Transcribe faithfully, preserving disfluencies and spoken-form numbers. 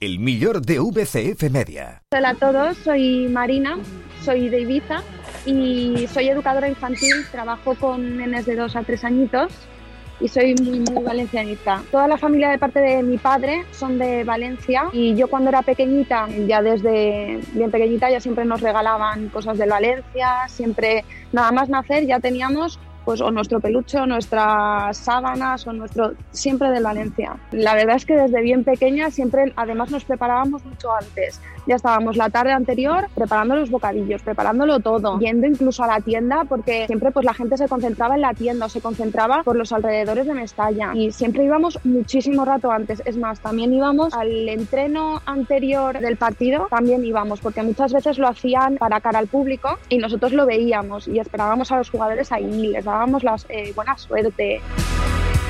el millor de V C F Media. Hola a todos, soy Marina, soy de Ibiza y soy educadora infantil, trabajo con nenes de dos a tres añitos y soy muy, muy valencianista. Toda la familia de parte de mi padre son de Valencia y yo cuando era pequeñita, ya desde bien pequeñita, ya siempre nos regalaban cosas de Valencia, siempre nada más nacer ya teníamos pues o nuestro peluche o nuestras sábanas o nuestro siempre de Valencia. La verdad es que desde bien pequeña siempre además nos preparábamos mucho antes. Ya estábamos la tarde anterior preparando los bocadillos, preparándolo todo, yendo incluso a la tienda porque siempre pues la gente se concentraba en la tienda o se concentraba por los alrededores de Mestalla y siempre íbamos muchísimo rato antes. Es más, también íbamos al entreno anterior del partido, también íbamos porque muchas veces lo hacían para cara al público y nosotros lo veíamos y esperábamos a los jugadores ahí, les dábamos la eh, buena suerte.